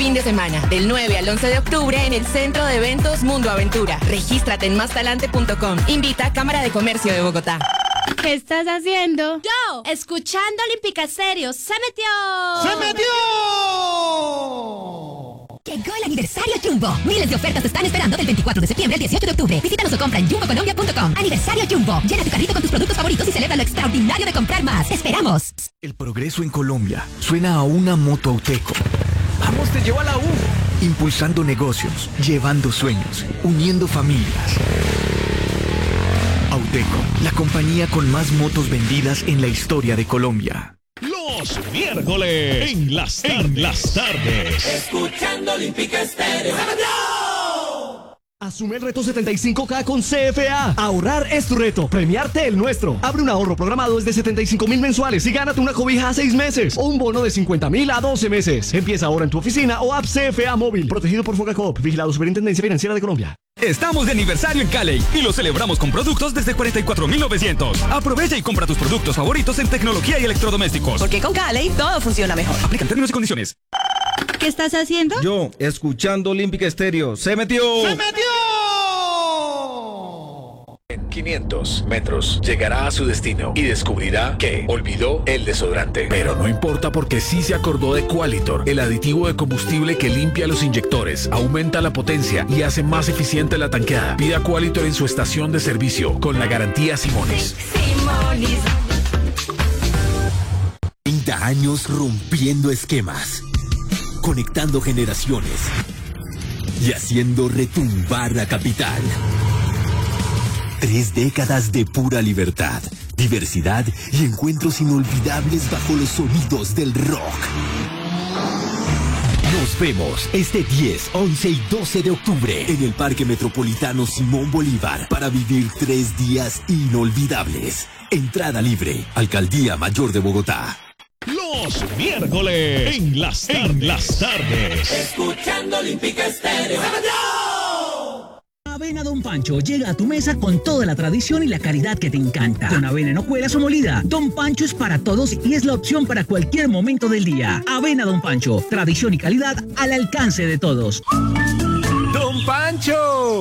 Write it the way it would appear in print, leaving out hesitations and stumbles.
fin de semana, del 9 al 11 de octubre en el Centro de Eventos Mundo Aventura. Regístrate en mastalante.com. Invita Cámara de Comercio de Bogotá. ¿Qué estás haciendo? Yo, escuchando Olímpica Estéreo. ¡Se metió! ¡Se metió! Llegó el aniversario Jumbo. Miles de ofertas te están esperando del 24 de septiembre al 18 de octubre. Visítanos o compra en jumbocolombia.com. Aniversario Jumbo. Llena tu carrito con tus productos favoritos y celebra lo extraordinario de comprar más. ¡Te esperamos! El progreso en Colombia suena a una moto Auteco. ¡Vamos, te llevo a la U! Impulsando negocios, llevando sueños, uniendo familias. Auteco, la compañía con más motos vendidas en la historia de Colombia. Los miércoles en las tardes. Escuchando Olímpica Estéreo. Asume el reto 75K con CFA. Ahorrar es tu reto, premiarte el nuestro. Abre un ahorro programado desde 75,000 mensuales y gánate una cobija a 6 meses o un bono de 50,000 a 12 meses. Empieza ahora en tu oficina o app CFA móvil. Protegido por Fogacoop, vigilado Superintendencia Financiera de Colombia. Estamos de aniversario en Cali y lo celebramos con productos desde 44,900. Aprovecha y compra tus productos favoritos en tecnología y electrodomésticos. Porque con Cali todo funciona mejor. Aplican términos y condiciones. ¿Qué estás haciendo? Yo, escuchando Olímpica Estéreo. ¡Se metió! ¡Se metió! En 500 metros llegará a su destino y descubrirá que olvidó el desodorante. Pero no importa porque sí se acordó de Qualitor, el aditivo de combustible que limpia los inyectores, aumenta la potencia y hace más eficiente la tanqueada. Pida Qualitor en su estación de servicio con la garantía Simonis. 30 años rompiendo esquemas, conectando generaciones y haciendo retumbar la capital. 3 décadas de pura libertad, diversidad y encuentros inolvidables bajo los sonidos del rock. Nos vemos este 10, 11 y 12 de octubre en el Parque Metropolitano Simón Bolívar para vivir 3 días inolvidables. Entrada libre, Alcaldía Mayor de Bogotá. Los miércoles en las tardes. Escuchando Olímpica Estéreo. Avena Don Pancho llega a tu mesa con toda la tradición y la calidad que te encanta. Con avena en hojuelas o molida, Don Pancho es para todos y es la opción para cualquier momento del día. Avena Don Pancho, tradición y calidad al alcance de todos. ¡Don Pancho!